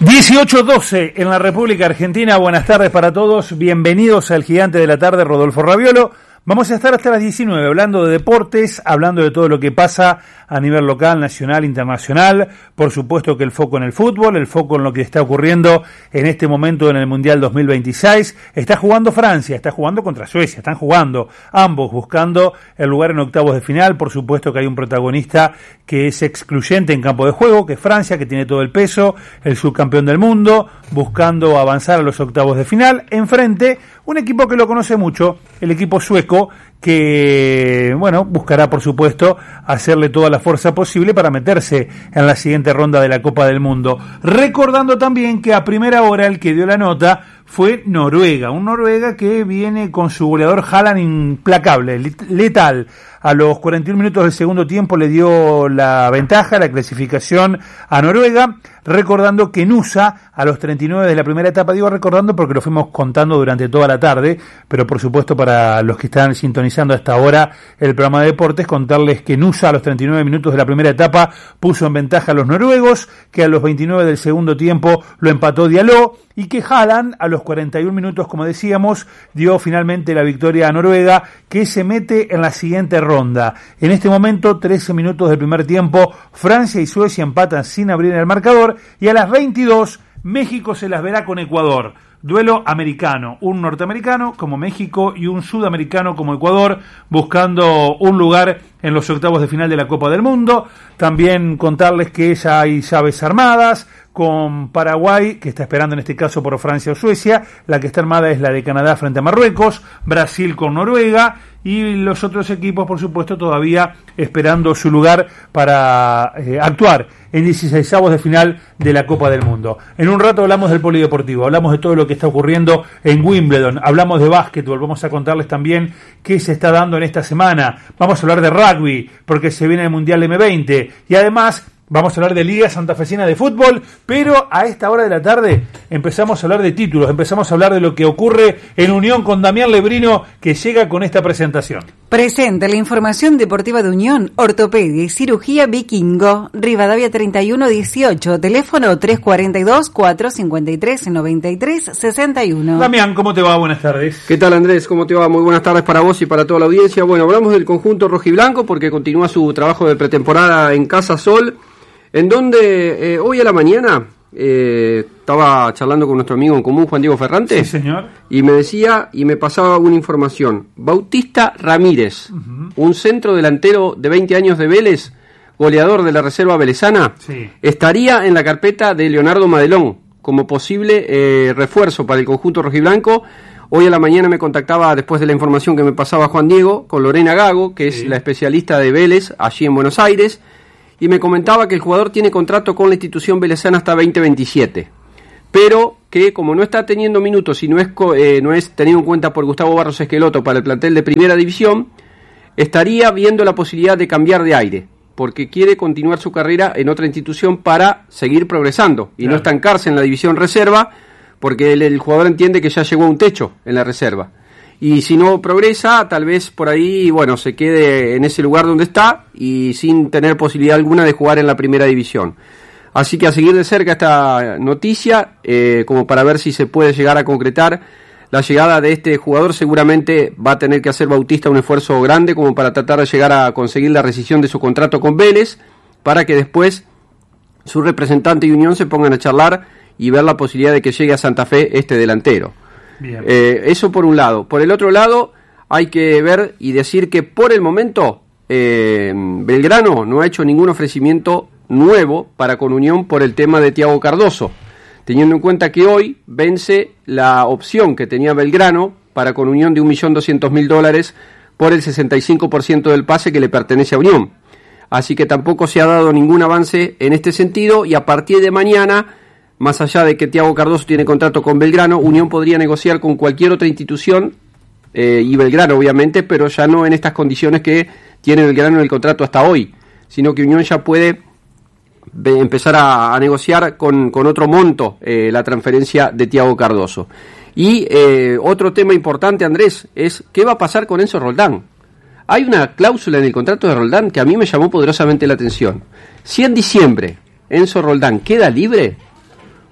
18:12 en la República Argentina. Buenas tardes para todos. Bienvenidos al Gigante de la Tarde, Rodolfo Raviolo. Vamos a estar hasta las 19 hablando de deportes, hablando de todo lo que pasa a nivel local, nacional, internacional. Por supuesto que el foco en el fútbol, el foco en lo que está ocurriendo en este momento en el Mundial 2026. Está jugando Francia, está jugando contra Suecia, están jugando ambos buscando el lugar en octavos de final. Por supuesto que hay un protagonista que es excluyente en campo de juego, que es Francia, que tiene todo el peso, el subcampeón del mundo, buscando avanzar a los octavos de final. Enfrente, un equipo que lo conoce mucho, el equipo sueco, que, bueno, buscará, por supuesto, hacerle toda la fuerza posible para meterse en la siguiente ronda de la Copa del Mundo. Recordando también que a primera hora el que dio la nota fue Noruega, un Noruega que viene con su goleador Haaland implacable, letal. A los 41 minutos del segundo tiempo le dio la ventaja, la clasificación a Noruega, recordando que Nusa a los 39 de la primera etapa, digo recordando porque lo fuimos contando durante toda la tarde, pero por supuesto para los que están sintonizando hasta ahora el programa de deportes, contarles que Nusa a los 39 minutos de la primera etapa puso en ventaja a los noruegos, que a los 29 del segundo tiempo lo empató Diallo, y que Haaland a los 41 minutos, como decíamos, dio finalmente la victoria a Noruega, que se mete en la siguiente ronda. En este momento, 13 minutos del primer tiempo, Francia y Suecia empatan sin abrir el marcador, y a las 22, México se las verá con Ecuador. Duelo americano, un norteamericano como México y un sudamericano como Ecuador, buscando un lugar en los octavos de final de la Copa del Mundo. También contarles que ya hay llaves armadas, con Paraguay, que está esperando en este caso por Francia o Suecia. La que está armada es la de Canadá frente a Marruecos, Brasil con Noruega, y los otros equipos, por supuesto, todavía esperando su lugar para actuar en 16avos de final de la Copa del Mundo. En un rato hablamos del polideportivo, hablamos de todo lo que está ocurriendo en Wimbledon, hablamos de básquetbol, vamos a contarles también qué se está dando en esta semana. Vamos a hablar de rugby, porque se viene el Mundial M20, y además vamos a hablar de Liga Santafesina de Fútbol, pero a esta hora de la tarde empezamos a hablar de títulos, empezamos a hablar de lo que ocurre en Unión con Damián Lebrino, que llega con esta presentación. Presenta la información deportiva de Unión, Ortopedia y Cirugía Vikingo, Rivadavia 3118, teléfono 342-453-9361. Damián, ¿cómo te va? Buenas tardes. ¿Qué tal, Andrés? ¿Cómo te va? Muy buenas tardes para vos y para toda la audiencia. Bueno, hablamos del conjunto rojiblanco porque continúa su trabajo de pretemporada en Casa Sol, en donde hoy a la mañana estaba charlando con nuestro amigo en común, Juan Diego Ferrante. Sí, señor. Y me decía y me pasaba una información. Bautista Ramírez, un centro delantero de 20 años de Vélez, goleador de la reserva velezana, sí, estaría en la carpeta de Leonardo Madelón como posible refuerzo para el conjunto rojiblanco. Hoy a la mañana me contactaba, después de la información que me pasaba Juan Diego, con Lorena Gago, que es la especialista de Vélez allí en Buenos Aires, y me comentaba que el jugador tiene contrato con la institución velezana hasta 2027, pero que como no está teniendo minutos y no es tenido en cuenta por Gustavo Barros Esqueloto para el plantel de primera división, estaría viendo la posibilidad de cambiar de aire, porque quiere continuar su carrera en otra institución para seguir progresando y no estancarse en la división reserva, porque el jugador entiende que ya llegó a un techo en la reserva. Y si no progresa, tal vez por ahí, bueno, se quede en ese lugar donde está y sin tener posibilidad alguna de jugar en la primera división. Así que a seguir de cerca esta noticia, como para ver si se puede llegar a concretar la llegada de este jugador. Seguramente va a tener que hacer Bautista un esfuerzo grande como para tratar de llegar a conseguir la rescisión de su contrato con Vélez, para que después su representante y Unión se pongan a charlar y ver la posibilidad de que llegue a Santa Fe este delantero. Eso por un lado. Por el otro lado, hay que ver y decir que por el momento Belgrano no ha hecho ningún ofrecimiento nuevo para con Unión por el tema de Thiago Cardoso, teniendo en cuenta que hoy vence la opción que tenía Belgrano para con Unión de $1.200.000 por el 65% del pase que le pertenece a Unión. Así que tampoco se ha dado ningún avance en este sentido, y a partir de mañana, más allá de que Thiago Cardoso tiene contrato con Belgrano, Unión podría negociar con cualquier otra institución, y Belgrano obviamente, pero ya no en estas condiciones que tiene Belgrano en el contrato hasta hoy, sino que Unión ya puede empezar a negociar con otro monto la transferencia de Thiago Cardoso. Y otro tema importante, Andrés, es qué va a pasar con Enzo Roldán. Hay una cláusula en el contrato de Roldán que a mí me llamó poderosamente la atención. Si en diciembre Enzo Roldán queda libre,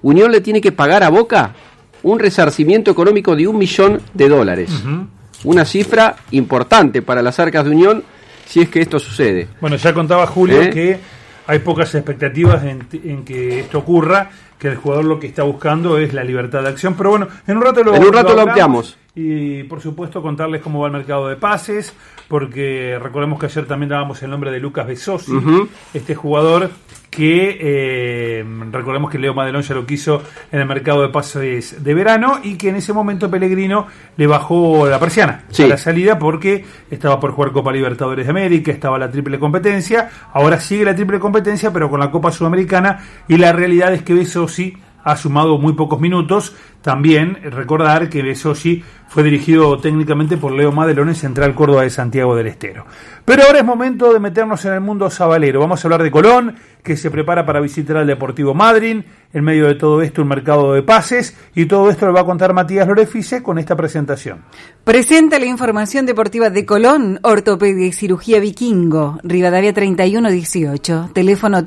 Unión le tiene que pagar a Boca un resarcimiento económico de $1 millón. Una cifra importante para las arcas de Unión si es que esto sucede. Bueno, ya contaba Julio que hay pocas expectativas en que esto ocurra, que el jugador lo que está buscando es la libertad de acción, pero bueno, en un rato lo ampliamos. Y por supuesto contarles cómo va el mercado de pases, porque recordemos que ayer también dábamos el nombre de Lucas Besosi, este jugador que recordemos que Leo Madelón ya lo quiso en el mercado de pases de verano y que en ese momento Pellegrino le bajó la persiana a la salida porque estaba por jugar Copa Libertadores de América, estaba la triple competencia, ahora sigue la triple competencia pero con la Copa Sudamericana, y la realidad es que Besosi ha sumado muy pocos minutos. También recordar que Besosi fue dirigido técnicamente por Leo Madelón en Central Córdoba de Santiago del Estero. Pero ahora es momento de meternos en el mundo sabalero. Vamos a hablar de Colón, que se prepara para visitar al Deportivo Madryn. En medio de todo esto, un mercado de pases. Y todo esto lo va a contar Matías Lorefice con esta presentación. Presenta la información deportiva de Colón, Ortopedia y Cirugía Vikingo, Rivadavia 3118, teléfono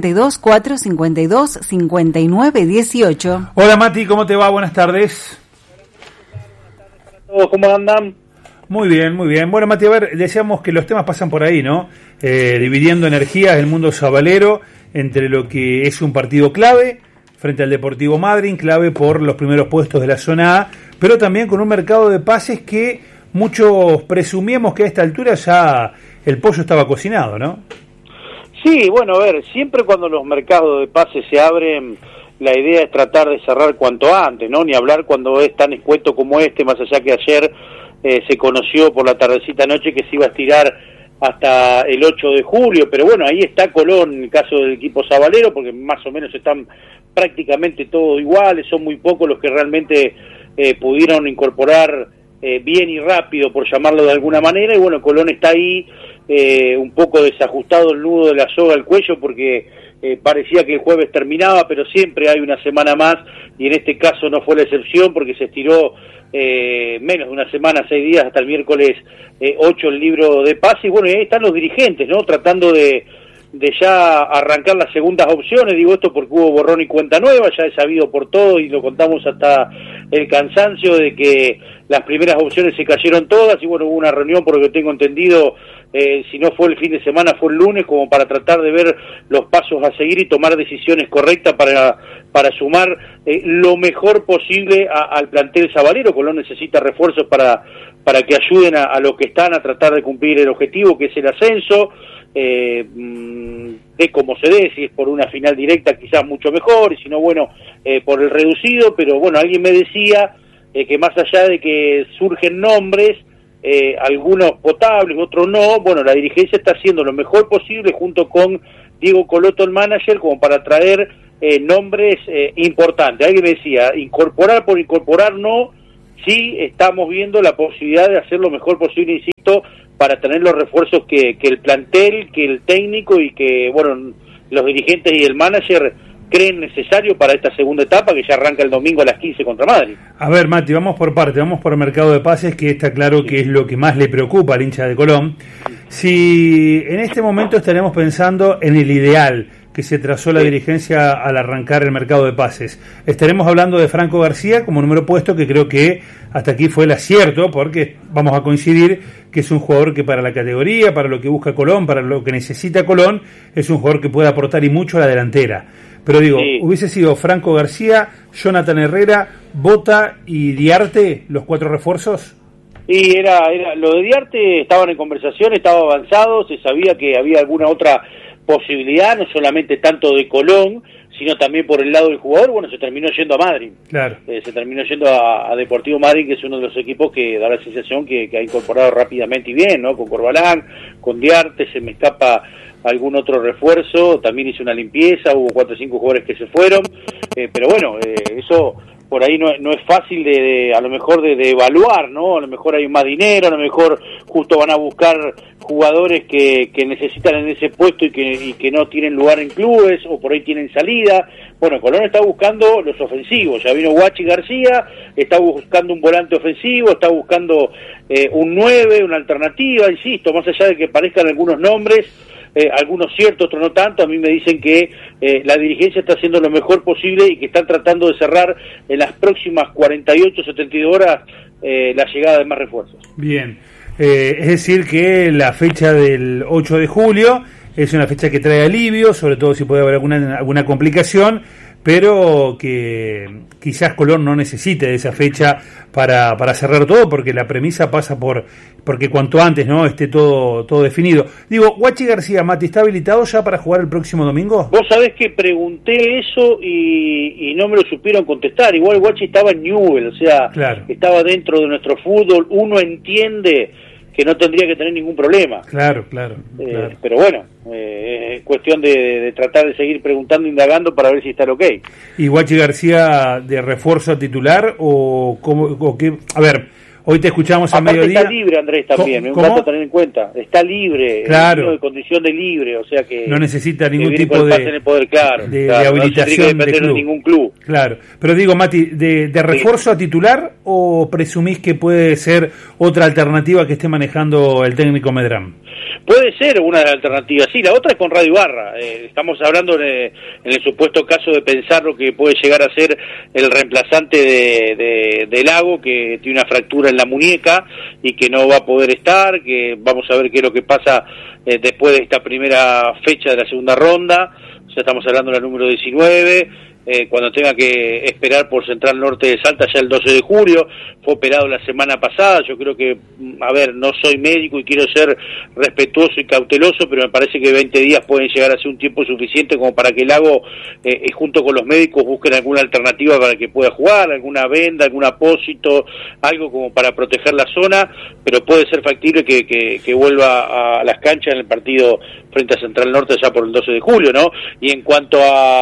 342-452-5918. Hola Mati, ¿cómo te va? Buenas tardes. ¿Cómo andan? Muy bien, muy bien. Bueno, Mati, a ver, decíamos que los temas pasan por ahí, ¿no? Dividiendo energías del mundo sabalero entre lo que es un partido clave frente al Deportivo Madryn, clave por los primeros puestos de la zona A, pero también con un mercado de pases que muchos presumíamos que a esta altura ya el pollo estaba cocinado, ¿no? Sí, bueno, a ver, siempre cuando los mercados de pases se abren, la idea es tratar de cerrar cuanto antes, ¿no? Ni hablar cuando es tan escueto como este, más allá que ayer se conoció por la tardecita noche que se iba a estirar hasta el 8 de julio, pero bueno, ahí está Colón en el caso del equipo sabalero, porque más o menos están prácticamente todos iguales, son muy pocos los que realmente pudieron incorporar bien y rápido, por llamarlo de alguna manera, y bueno, Colón está ahí un poco desajustado el nudo de la soga al cuello, porque parecía que el jueves terminaba, pero siempre hay una semana más, y en este caso no fue la excepción, porque se estiró menos de una semana, 6 días, hasta el miércoles 8 el libro de pase, y bueno, y ahí están los dirigentes, ¿no? Tratando de ya arrancar las segundas opciones, digo esto porque hubo borrón y cuenta nueva, ya es sabido por todo y lo contamos hasta el cansancio de que las primeras opciones se cayeron todas, y bueno, hubo una reunión, por lo que tengo entendido, si no fue el fin de semana, fue el lunes, como para tratar de ver los pasos a seguir y tomar decisiones correctas para sumar lo mejor posible al plantel sabalero. Colón necesita refuerzos para que ayuden a los que están a tratar de cumplir el objetivo, que es el ascenso, de cómo se dé, si es por una final directa quizás mucho mejor, y si no, bueno, por el reducido, pero bueno, alguien me decía que más allá de que surgen nombres, algunos potables, otros no, bueno, la dirigencia está haciendo lo mejor posible junto con Diego Coloto, el manager, como para traer nombres importantes. Alguien me decía, incorporar por incorporar no, sí estamos viendo la posibilidad de hacer lo mejor posible, insisto, para tener los refuerzos que el plantel, que el técnico y que, bueno, los dirigentes y el manager creen necesario para esta segunda etapa que ya arranca el domingo a las 15 contra Madrid. A ver, Mati, vamos por parte, vamos por el mercado de pases, que está claro que es lo que más le preocupa al hincha de Colón. Si en este momento estaremos pensando en el ideal que se trazó la dirigencia al arrancar el mercado de pases, estaremos hablando de Franco García como número puesto, que creo que hasta aquí fue el acierto, porque vamos a coincidir que es un jugador que para la categoría, para lo que busca Colón, para lo que necesita Colón, es un jugador que puede aportar y mucho a la delantera. Pero digo, hubiese sido Franco García, Jonathan Herrera, Bota y Diarte los 4 refuerzos. Y era lo de Diarte, estaban en conversación, estaba avanzado, se sabía que había alguna otra posibilidad, no solamente tanto de Colón, sino también por el lado del jugador. Bueno, se terminó yendo a Madryn. Claro. Se terminó yendo a Deportivo Madryn, que es uno de los equipos que da la sensación que ha incorporado rápidamente y bien, ¿no? Con Corbalán, con Diarte, se me escapa algún otro refuerzo, también hizo una limpieza, hubo 4 o 5 jugadores que se fueron, pero bueno, eso por ahí no es fácil a lo mejor de evaluar, ¿no? A lo mejor hay más dinero, a lo mejor justo van a buscar jugadores que necesitan en ese puesto y que no tienen lugar en clubes, o por ahí tienen salida. Bueno, Colón está buscando los ofensivos, ya vino Guachi García, está buscando un volante ofensivo, está buscando un 9, una alternativa, insisto, más allá de que parezcan algunos nombres, algunos ciertos, otros no tanto. A mí me dicen que la dirigencia está haciendo lo mejor posible y que están tratando de cerrar en las próximas 48, 72 horas la llegada de más refuerzos. Bien, es decir que la fecha del 8 de julio es una fecha que trae alivio, sobre todo si puede haber alguna complicación, pero que quizás Colón no necesite de esa fecha para cerrar todo, porque la premisa pasa porque cuanto antes no esté todo definido. Digo, Guachi García, Mati, ¿está habilitado ya para jugar el próximo domingo? Vos sabés que pregunté eso y no me lo supieron contestar. Igual Guachi estaba en Newell, o sea, claro, estaba dentro de nuestro fútbol. Uno entiende que no tendría que tener ningún problema. Claro. Pero bueno, es cuestión de tratar de seguir preguntando, indagando para ver si está ok. ¿Y Guachi García de refuerzo a titular o qué? A ver, hoy te escuchamos a mediodía. Está libre, Andrés, también, es un dato a tener en cuenta. Está libre, claro, de condición de libre, o sea que no necesita ningún tipo de habilitación de club. Ningún club. Claro, pero digo, Mati, ¿de refuerzo a titular o presumís que puede ser otra alternativa que esté manejando el técnico Medrán? Puede ser una de las alternativas, sí. La otra es con Radio Ibarra. Estamos hablando en el supuesto caso de pensar lo que puede llegar a ser el reemplazante de Lago, que tiene una fractura en la muñeca y que no va a poder estar, que vamos a ver qué es lo que pasa después de esta primera fecha de la segunda ronda. O sea, estamos hablando de la número 19, cuando tenga que esperar por Central Norte de Salta ya el 12 de julio, fue operado la semana pasada. Yo creo que, a ver, no soy médico y quiero ser respetuoso y cauteloso, pero me parece que 20 días pueden llegar a ser un tiempo suficiente como para que Lago, junto con los médicos, busquen alguna alternativa para que pueda jugar, alguna venda, algún apósito, algo como para proteger la zona, pero puede ser factible que vuelva a las canchas en el partido frente a Central Norte ya por el 12 de julio, ¿no? Y en cuanto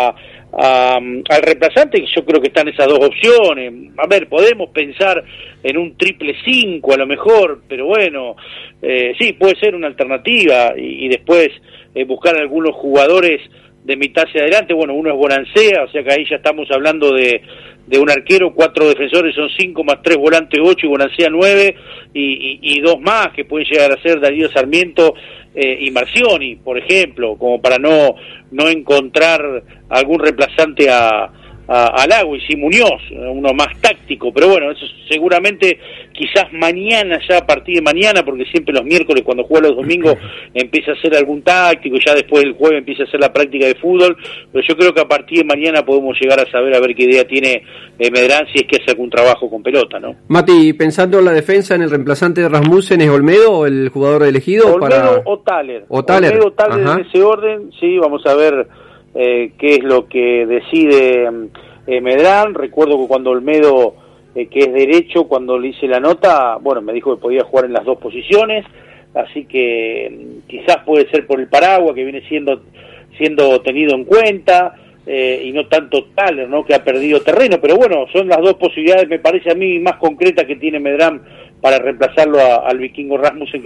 al reemplazante, yo creo que están esas dos opciones. A ver, podemos pensar en un 5-5 a lo mejor, pero bueno, sí, puede ser una alternativa y después buscar algunos jugadores de mitad hacia adelante. Bueno, uno es Bonancea, o sea que ahí ya estamos hablando de un arquero, 4 defensores, son 5 más 3 volantes, 8 y Bonancea 9 y 2 más que pueden llegar a ser Darío Sarmiento y Marcioni, por ejemplo, como para no encontrar algún reemplazante a Lago, y sí Muñoz, uno más táctico, pero bueno, eso seguramente quizás mañana, ya a partir de mañana, porque siempre los miércoles cuando juega los domingos empieza a hacer algún táctico, ya después el jueves empieza a hacer la práctica de fútbol, pero yo creo que a partir de mañana podemos llegar a saber a ver qué idea tiene Medrán, si es que hace algún trabajo con pelota, ¿no? Mati, pensando en la defensa, en el reemplazante de Rasmussen, ¿es Olmedo o el jugador elegido? Olmedo o Thaler. Olmedo o Thaler en ese orden, sí, vamos a ver qué es lo que decide Medrán. Recuerdo que cuando Olmedo, que es derecho, cuando le hice la nota, bueno, me dijo que podía jugar en las dos posiciones, así que quizás puede ser por el paraguas que viene siendo tenido en cuenta, y no tanto Thaler, ¿no?, que ha perdido terreno, pero bueno, son las dos posibilidades, me parece a mí, más concretas que tiene Medrán para reemplazarlo al vikingo Rasmussen, que